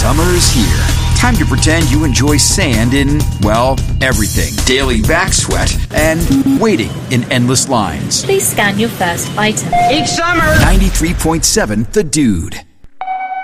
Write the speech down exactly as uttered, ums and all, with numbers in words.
Summer's here. Time to pretend you enjoy sand in, well, everything. Daily back sweat and waiting in endless lines. Please scan your first item. Each summer. ninety-three point seven The Dude.